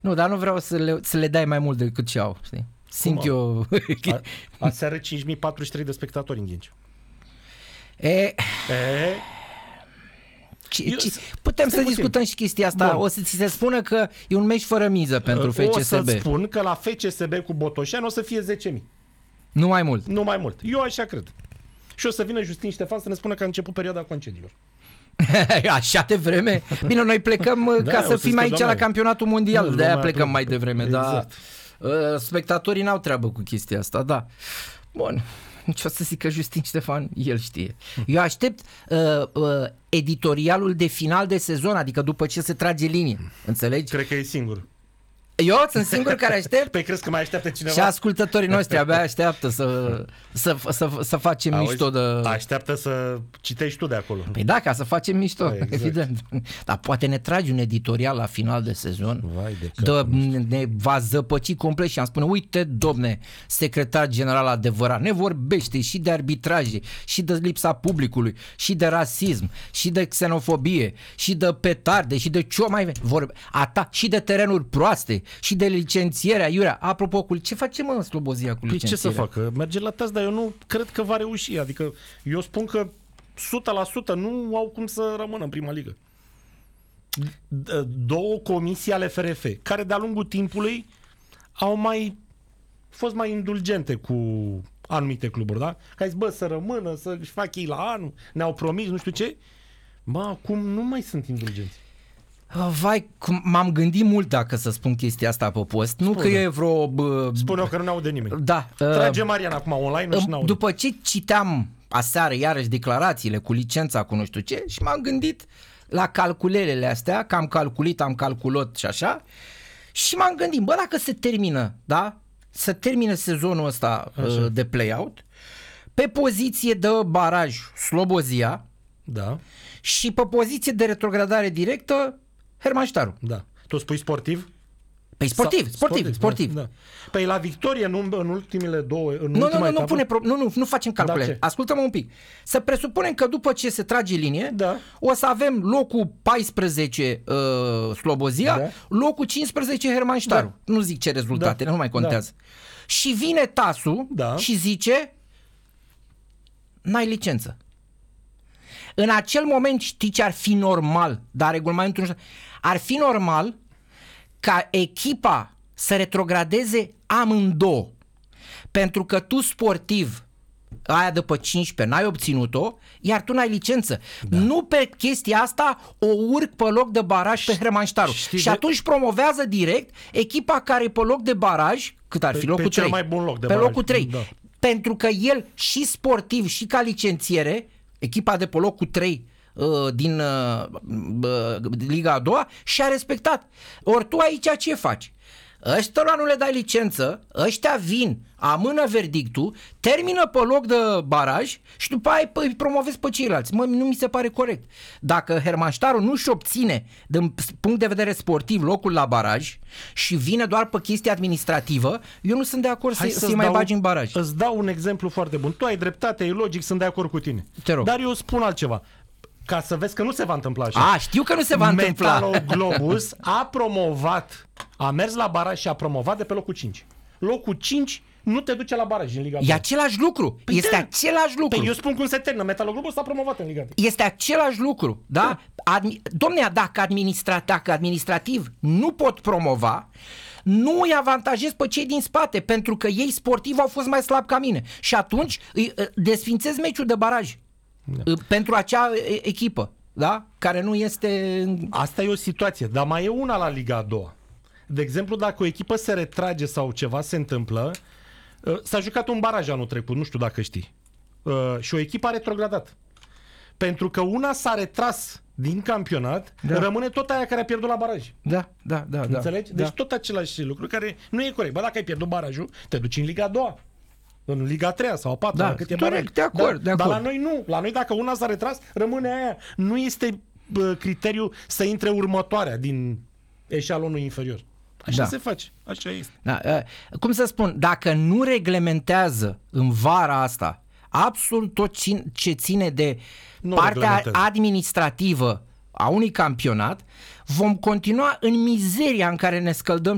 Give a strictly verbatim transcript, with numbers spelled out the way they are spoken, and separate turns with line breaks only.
Nu, dar nu vreau să le, să le dai mai mult decât ce au, știi? Simt eu...
A, aseară cinci mii patruzeci și trei de spectatori în Ghinci.
E...
E...
Ce, ce, putem să puțin. discutăm și chestia asta. Bun. O să ți se spună că e un meci fără miză pentru F C S B.
O să spun că la F C S B cu Botoșani o să fie zece mii.
Nu mai mult.
Nu mai mult. Eu așa cred. Și o să vină Justin Ștefan să ne spună că a început perioada concediilor.
Așa de vreme? Bine, noi plecăm da, ca să fim aici la campionatul mondial. Nu, de-aia plecăm mai devreme. Exact. Dar spectatorii n-au treabă cu chestia asta, da. Bun. Ce o să zică Justin Ștefan? El știe. Eu aștept uh, uh, editorialul de final de sezon, adică după ce se trage linie. Înțelegi?
Cred că e singur.
Eu sunt singur care aștept.
Păi crezi că mai așteaptă cineva?
Și ascultătorii noștri abia așteaptă să, să, să, să facem Auzi, mișto de...
Așteaptă să citești tu de acolo.
Păi da, ca să facem mișto, da, exact. Evident. Dar poate ne tragi un editorial la final de sezon.
Vai de
de, ne va zăpăci complet și am spune, uite, domne, secretar general adevărat, ne vorbește și de arbitraje, și de lipsa publicului, și de rasism, și de xenofobie, și de petarde, și de ce mai vorbe, ata, și de terenuri proaste, și de licențierea, iurea. Apropo, cu ce face mă Slobozia cu licențierea?
Păi ce să facă? Merge la test, dar eu nu cred că va reuși. Adică eu spun că o sută la sută nu au cum să rămână în prima ligă. Două comisii ale F R F, care de-a lungul timpului au mai fost mai indulgente cu anumite cluburi, da? Că ai zis, bă, să rămână, să-și fac ei la anul, ne-au promis, nu știu ce. Bă, acum nu mai sunt indulgenți.
Vai, m-am gândit mult dacă să spun chestia asta pe post. Nu Spune. Că e vreo... Bă,
Spune-o că nu ne aude nimeni.
Da.
Trage Marian acum online și n-aude.
După ce citeam aseară iarăși declarațiile cu licența, cu nu știu ce, și m-am gândit la calculelele astea, că am calculit, am calculat și așa, și m-am gândit, bă, dacă se termină, da? Să termine sezonul ăsta așa. De play-out, pe poziție de baraj Slobozia,
da.
Și pe poziție de retrogradare directă Herman Ștaru.
Da. Tu spui sportiv?
Păi sportiv, Sa- sportiv, sportiv. sportiv. Da,
da. Păi la victorie în, în ultimele două... În
nu, nu, nu, nu, pune pro- nu, nu, nu facem calcule.
Da,
ascultă-mă un pic. Să presupunem că după ce se trage linie,
da.
O să avem locul paisprezece uh, Slobozia, da. Locul cincisprezece Herman Ștaru. Da. Nu zic ce rezultate, da. Nu mai contează. Da. Și vine Tasu da. Și zice, n-ai licență. În acel moment știi ce ar fi normal, dar regulamentul nu știu, ar fi normal ca echipa să retrogradeze amândouă. Pentru că tu sportiv, aia de pe cincisprezece, n-ai obținut-o, iar tu n-ai licență. Da. Nu pe chestia asta o urc pe loc de baraj pe Herman Ștaru. Și atunci promovează direct echipa care e pe loc de baraj, cât ar fi,
pe,
locul
pe
trei.
Cel mai bun loc de
pe
baraj.
locul trei. Da. Pentru că el și sportiv și ca licențiere, echipa de pe locul trei uh, din uh, uh, Liga a doua și-a respectat. Ori tu aici ce faci? Ăștia nu le dai licență, ăștia vin, amână verdictul, termină pe loc de baraj și după aia îi promovezi pe ceilalți. Mă, nu mi se pare corect. Dacă Herman Ștaru nu-și obține din punct de vedere sportiv locul la baraj și vine doar pe chestie administrativă, eu nu sunt de acord să, să-i mai bagi în baraj.
Îți dau un exemplu foarte bun. Tu ai dreptate, e logic, sunt de acord cu tine.
Te rog.
Dar eu spun altceva. Ca să vezi că nu se va întâmpla așa.
A, știu că nu se va întâmpla.
Metaloglobus a promovat, a mers la baraj și a promovat de pe locul cinci. Locul cinci nu te duce la baraj în Liga
E același lucru. Păi este de... același lucru.
Păi eu spun cum se termină. Metaloglobus s-a promovat în Liga.
Este același lucru. Da? Admi... Dom'le, dacă, administra... dacă administrativ nu pot promova, nu îi avantajez pe cei din spate, pentru că ei sportiv au fost mai slabi ca mine. Și atunci îi desfințez meciul de baraj. Da. Pentru acea echipă, da? Care nu este...
Asta e o situație, dar mai e una la Liga a doua. De exemplu, dacă o echipă se retrage sau ceva se întâmplă, s-a jucat un baraj anul trecut, nu știu dacă știi, și o echipă a retrogradat. Pentru că una s-a retras din campionat, da. Rămâne tot aia care a pierdut la baraj.
Da, da, da.
Înțelegi?
Da.
Deci tot același lucru care nu e corect. Bă, dacă ai pierdut barajul, te duci în Liga a doua. În Liga a treia sau a patra,
da,
cât e
corect, de acord,
da?
de acord.
Dar la noi nu. La noi dacă una s-a retras, rămâne aia. Nu este bă, criteriu să intre următoarea din eșalonul inferior. Așa da. Se face. Așa este.
Da, cum să spun, dacă nu reglementează în vara asta absolut tot ce ține de nu partea administrativă a unui campionat, vom continua în mizeria în care ne scăldăm